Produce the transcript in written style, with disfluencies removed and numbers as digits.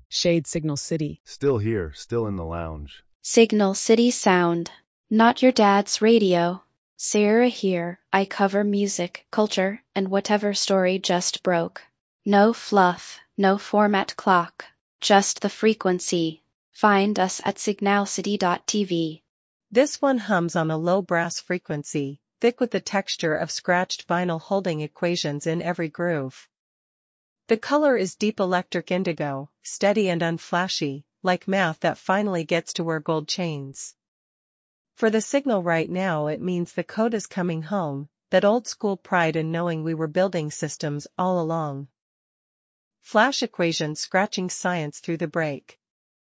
Shade Signal City. Still here, still in the lounge. Signal City Sound. Not your dad's radio. Sarah here, I cover music, culture, and whatever story just broke. No fluff, no format clock, just the frequency. Find us at signalcity.tv. This one hums on a low brass frequency, thick with the texture of scratched vinyl holding equations in every groove. The color is deep electric indigo, steady and unflashy, like math that finally gets to wear gold chains. For the signal right now it means the code is coming home, that old school pride in knowing we were building systems all along. Flash equations scratching science through the break.